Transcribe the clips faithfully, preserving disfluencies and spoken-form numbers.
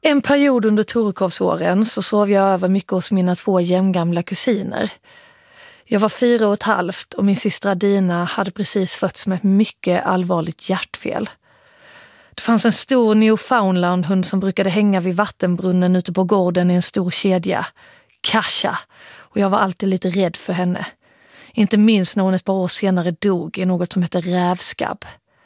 En period under Torekovsåren så sov jag över mycket hos mina två jämngamla kusiner. Jag var fyra och ett halvt och min syster Adina hade precis fötts med ett mycket allvarligt hjärtfel. Det fanns en stor Newfoundland-hund som brukade hänga vid vattenbrunnen ute på gården i en stor kedja. Kasha. Och jag var alltid lite rädd för henne. Inte minst när hon ett par år senare dog i något som heter rävskabb.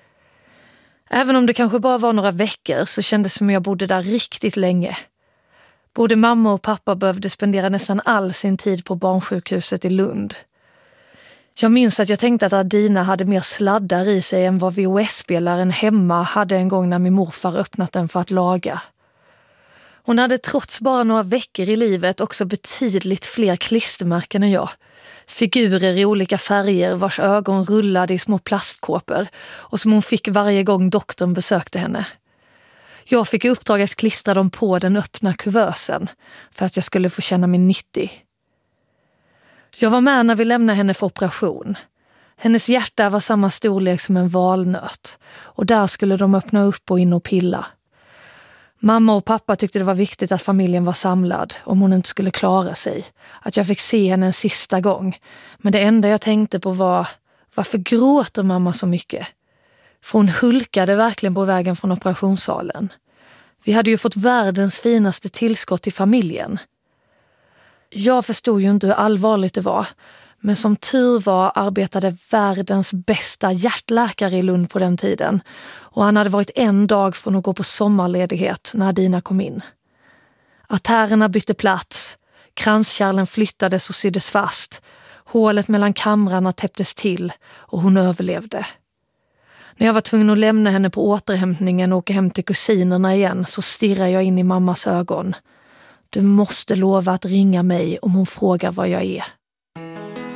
Även om det kanske bara var några veckor så kändes det som jag bodde där riktigt länge. Både mamma och pappa behövde spendera nästan all sin tid på barnsjukhuset i Lund. Jag minns att jag tänkte att Adina hade mer sladdar i sig än vad V H S-spelaren hemma hade en gång när min morfar öppnat den för att laga. Hon hade trots bara några veckor i livet också betydligt fler klistermärken än jag. Figurer i olika färger vars ögon rullade i små plastkåpor och som hon fick varje gång doktorn besökte henne. Jag fick i uppdrag att klistra dem på den öppna kuvösen för att jag skulle få känna mig nyttig. Jag var med när vi lämnade henne för operation. Hennes hjärta var samma storlek som en valnöt och där skulle de öppna upp och in och pilla. Mamma och pappa tyckte det var viktigt att familjen var samlad om hon inte skulle klara sig. Att jag fick se henne en sista gång. Men det enda jag tänkte på var, varför gråter mamma så mycket? För hon hulkade verkligen på vägen från operationssalen. Vi hade ju fått världens finaste tillskott till familjen. Jag förstod ju inte hur allvarligt det var. Men som tur var arbetade världens bästa hjärtläkare i Lund på den tiden. Och han hade varit en dag från att gå på sommarledighet när Adina kom in. Artärerna bytte plats. Kranskärlen flyttades och syddes fast. Hålet mellan kamrarna täpptes till och hon överlevde. När jag var tvungen att lämna henne på återhämtningen och åka hem till kusinerna igen så stirrade jag in i mammas ögon. Du måste lova att ringa mig om hon frågar vad jag är.